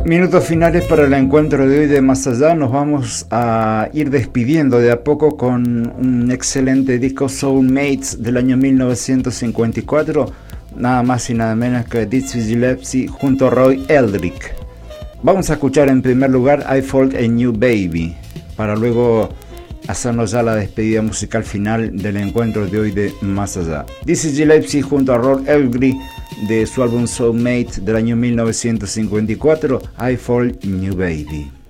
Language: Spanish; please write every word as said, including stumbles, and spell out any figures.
Minutos finales para el encuentro de hoy de Más Allá. Nos vamos a ir despidiendo de a poco con un excelente disco, Soulmates, del año mil novecientos cincuenta y cuatro, nada más y nada menos que Dizzy Gillespie junto a Roy Eldridge. Vamos a escuchar en primer lugar I Found a New Baby, para luego hacernos ya la despedida musical final del encuentro de hoy de Más Allá. Dizzy Gillespie junto a Roy Eldridge, de su álbum Soulmate del año mil novecientos cincuenta y cuatro, I Found a New Baby.